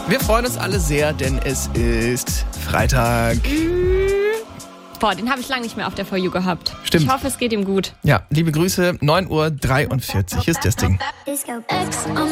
Wir freuen uns alle sehr, denn es ist Freitag. Boah, den habe ich lange nicht mehr auf der For You gehabt. Stimmt. Ich hoffe, es geht ihm gut. Ja, liebe Grüße, 9:43 Uhr ist das Ding.